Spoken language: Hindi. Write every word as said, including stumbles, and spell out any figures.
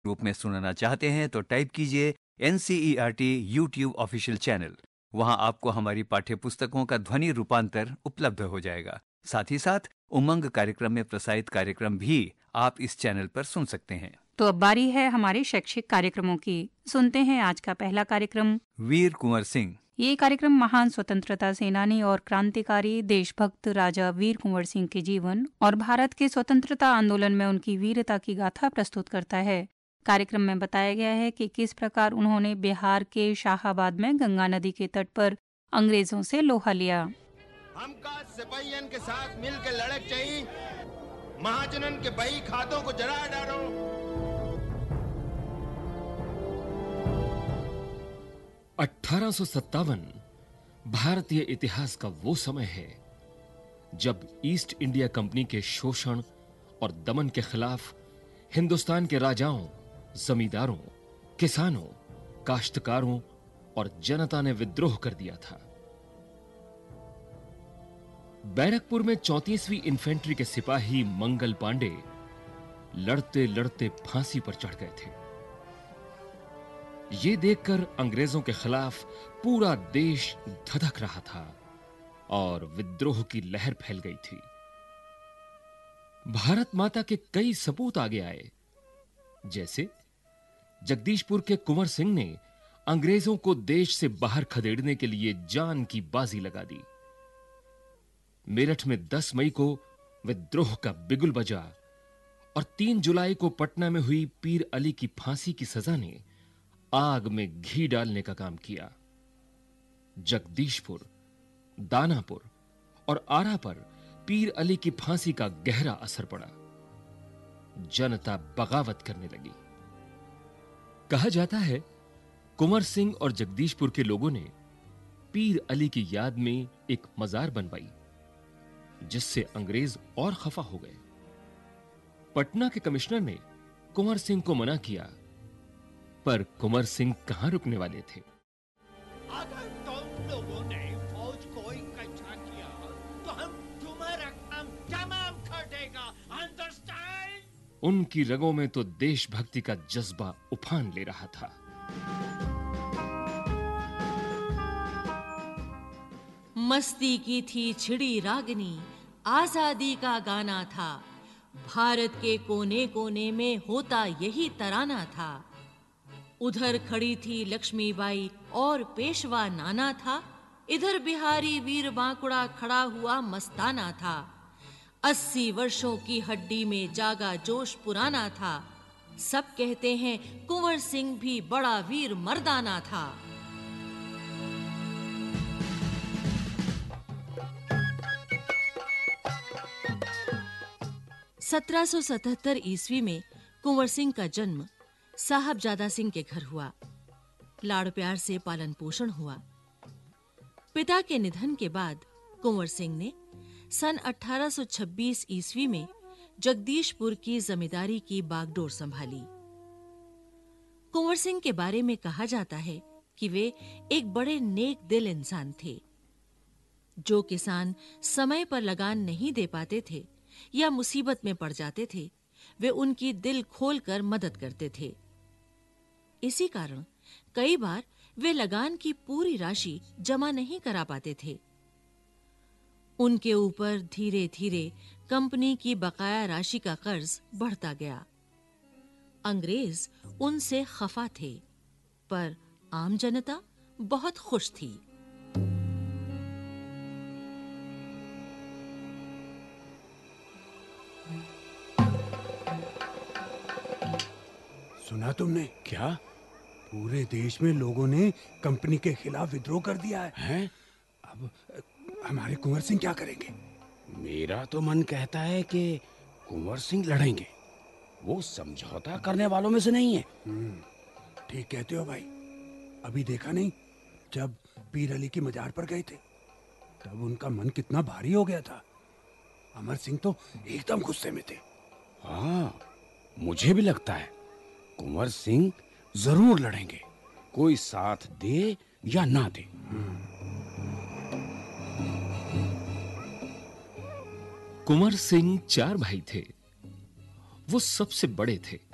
रूप में सुनना चाहते हैं तो टाइप कीजिए एनसीईआरटी यूट्यूब ऑफिशियल चैनल। वहां आपको हमारी पाठ्य पुस्तकों का ध्वनि रूपांतर उपलब्ध हो जाएगा। साथ ही साथ उमंग कार्यक्रम में प्रसारित कार्यक्रम भी आप इस चैनल पर सुन सकते हैं। तो अब बारी है हमारे शैक्षिक कार्यक्रमों की। सुनते हैं आज का पहला कार्यक्रम, वीर कुंवर सिंह। ये कार्यक्रम महान स्वतंत्रता सेनानी और क्रांतिकारी देशभक्त राजा वीर कुंवर सिंह के जीवन और भारत के स्वतंत्रता आंदोलन में उनकी वीरता की गाथा प्रस्तुत करता है। कार्यक्रम में बताया गया है कि किस प्रकार उन्होंने बिहार के शाहाबाद में गंगा नदी के तट पर अंग्रेजों से लोहा लिया। हमका सिपाहियन के साथ मिल के लड़क चाहिए, महाजनन के बही खातों को जला डालो। अठारह सौ सत्तावन भारतीय इतिहास का वो समय है जब ईस्ट इंडिया कंपनी के शोषण और दमन के खिलाफ हिंदुस्तान के राजाओं, जमींदारों, किसानों, काश्तकारों और जनता ने विद्रोह कर दिया था। बैरकपुर में चौंतीसवीं इन्फेंट्री के सिपाही मंगल पांडे लड़ते लड़ते फांसी पर चढ़ गए थे। यह देखकर अंग्रेजों के खिलाफ पूरा देश धधक रहा था और विद्रोह की लहर फैल गई थी। भारत माता के कई सपूत आगे आए, जैसे जगदीशपुर के कुंवर सिंह ने अंग्रेजों को देश से बाहर खदेड़ने के लिए जान की बाजी लगा दी। मेरठ में दस मई को विद्रोह का बिगुल बजा और तीन जुलाई को पटना में हुई पीर अली की फांसी की सजा ने आग में घी डालने का काम किया। जगदीशपुर, दानापुर और आरा पर पीर अली की फांसी का गहरा असर पड़ा। जनता बगावत करने लगी। कहा जाता है कुंवर सिंह और जगदीशपुर के लोगों ने पीर अली की याद में एक मजार बनवाई, जिससे अंग्रेज और खफा हो गए। पटना के कमिश्नर ने कुंवर सिंह को मना किया, पर कुंवर सिंह कहां रुकने वाले थे। अगर तुम लोगों ने फौज को इकट्ठा किया तो हम तुम्हारा काम तमाम कर देगा, अंडरस्टैंड? उनकी रगों में तो देशभक्ति का जज्बा उफान ले रहा था। मस्ती की थी छिड़ी रागनी, आजादी का गाना था। भारत के कोने कोने में होता यही तराना था। उधर खड़ी थी लक्ष्मीबाई और पेशवा नाना था, इधर बिहारी वीर बांकुड़ा खड़ा हुआ मस्ताना था। अस्सी वर्षों की हड्डी में जागा जोश पुराना था। सब कहते हैं कुंवर सिंह भी बड़ा वीर मर्दाना था। सत्रह सौ सतहत्तर ईस्वी में कुंवर सिंह का जन्म साहबजादा सिंह के घर हुआ। लाड़ प्यार से पालन पोषण हुआ। पिता के निधन के बाद कुंवर सिंह ने सन अठारह सौ छब्बीस ईस्वी में जगदीशपुर की जमींदारी की बागडोर संभाली। कुंवर सिंह के बारे में कहा जाता है कि वे एक बड़े नेक दिल इंसान थे। जो किसान समय पर लगान नहीं दे पाते थे या मुसीबत में पड़ जाते थे, वे उनकी दिल खोलकर मदद करते थे। इसी कारण कई बार वे लगान की पूरी राशि जमा नहीं करा पाते थे। उनके ऊपर धीरे-धीरे कंपनी की बकाया राशि का कर्ज बढ़ता गया। अंग्रेज उनसे खफा थे, पर आम जनता बहुत खुश थी। सुना तुमने? क्या पूरे देश में लोगों ने कंपनी के खिलाफ विद्रोह कर दिया है, हैं? अब हमारे कुंवर सिंह क्या करेंगे? मेरा तो मन कहता है कि कुंवर सिंह लड़ेंगे। वो समझौता करने वालों में से नहीं है। ठीक कहते हो भाई। अभी देखा नहीं, जब पीर अली की मजार पर गए थे तब उनका मन कितना भारी हो गया था। अमर सिंह तो एकदम गुस्से में थे। हाँ, मुझे भी लगता है कुंवर सिंह जरूर लड़ेंगे, कोई साथ दे या ना दे। कुंवर सिंह चार भाई थे। वो सबसे बड़े थे।